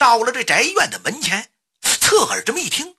到了这宅院的门前，侧耳这么一听，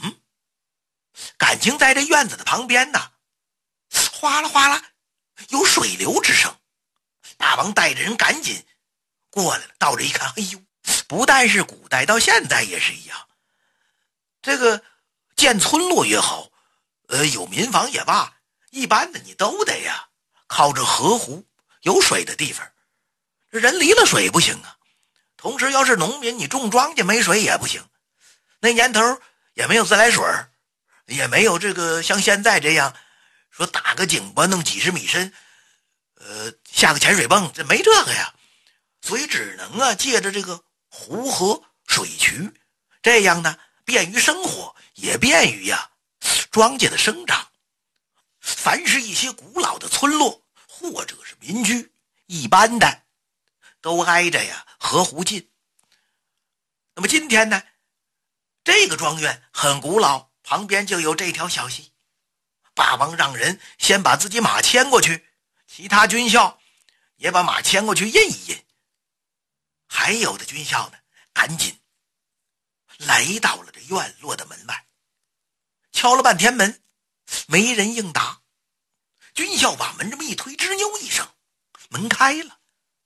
感情在这院子的旁边呢，哗啦哗啦有水流之声。大王带着人赶紧过来了，到这一看，哎呦，不但是古代，到现在也是一样。这个建村落也好，有民房也罢，一般的你都得呀靠着河湖有水的地方，这人离了水不行啊。同时要是农民，你种庄稼没水也不行。那年头也没有自来水，也没有这个像现在这样说打个井吧弄几十米深，下个潜水泵，这没这个呀。所以只能借着这个湖河水渠，这样呢便于生活，也便于庄稼的生长。凡是一些古老的村落或者是民居，一般的都挨着河湖近。那么今天呢，这个庄园很古老，旁边就有这条小溪。霸王让人先把自己马牵过去，其他军校也把马牵过去印一印。还有的军校呢，赶紧来到了这院落的门外，敲了半天门，没人应答。军校把门这么一推，吱扭一声，门开了。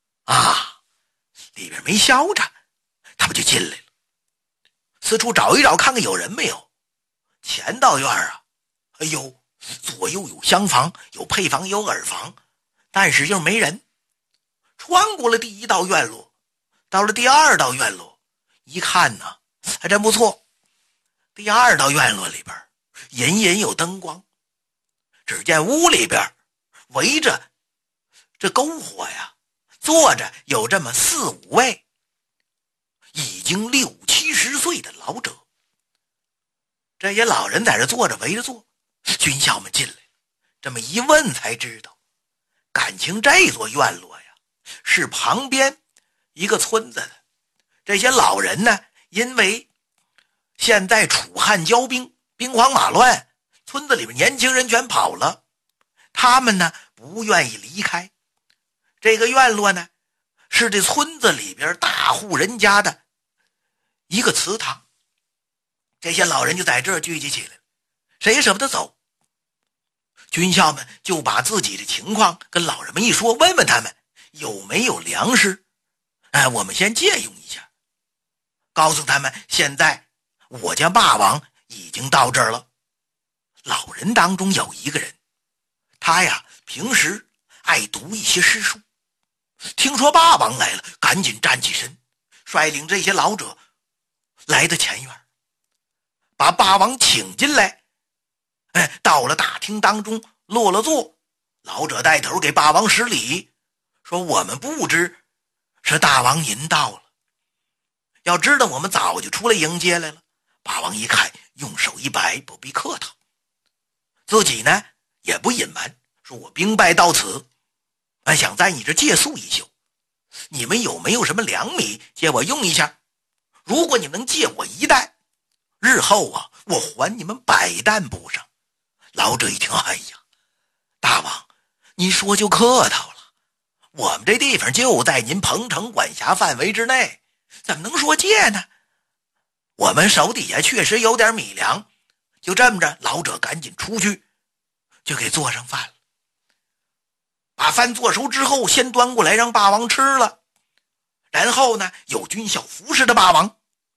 里边没消着，他们就进来了，四处找一找，看看有人没有。前道院哎呦，左右有厢房，有配房，有耳房，但是就是没人。穿过了第一道院落，到了第二道院落，一看呢，还真不错。第二道院落里边隐隐有灯光，只见屋里边围着这篝火坐着有这么4、5位已经60、70岁的老者。这些老人在这坐着，围着坐。军校们进来这么一问才知道，感情这座院落是旁边一个村子的。这些老人呢，因为现在楚汉交兵，兵荒马乱，村子里面年轻人全跑了，他们呢不愿意离开。这个院落呢，是这村子里边大户人家的一个祠堂。这些老人就在这儿聚集起来，谁也舍不得走。军校们就把自己的情况跟老人们一说，问问他们有没有粮食，我们先借用一下。告诉他们现在我家霸王已经到这儿了。老人当中有一个人，他平时爱读一些诗书，听说霸王来了，赶紧站起身，率领这些老者来到前院，把霸王请进来。到了大厅当中落了座，老者带头给霸王施礼，说我们不知是大王您到了，要知道我们早就出来迎接来了。霸王一看，用手一摆，不必客套。自己呢也不隐瞒，说我兵败到此，想在你这借宿一宿，你们有没有什么粮米借我用一下？如果你能借我1担，日后我还你们100担补上。老者一听，哎呀，大王您说就客套了，我们这地方就在您彭城管辖范围之内，怎么能说借呢？我们手底下确实有点米粮。就这么着，老者赶紧出去就给做上饭了。把饭做熟之后，先端过来让霸王吃了，然后呢有军校服侍的霸王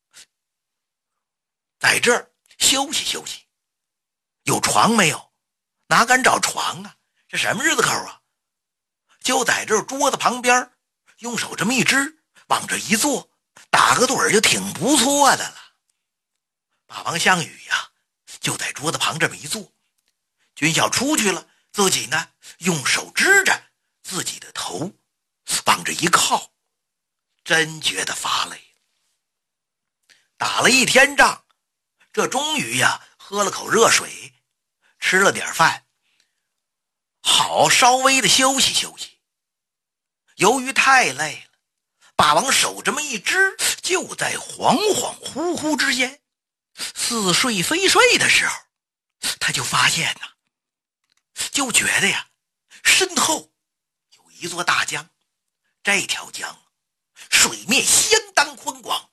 在这儿休息休息。有床没有？哪敢找床啊，这什么日子口啊？就在这桌子旁边，用手这么一支，往这一坐，打个盹儿就挺不错的了。霸王项羽就在桌子旁这么一坐。军校出去了，自己呢用手支着自己的头往这一靠，真觉得乏累。打了一天仗，这终于喝了口热水，吃了点饭，好稍微的休息休息。由于太累了，霸王手这么一支，就在恍恍惚惚之间，似睡非睡的时候，他就发现就觉得身后有一座大江。这条江水面相当宽广，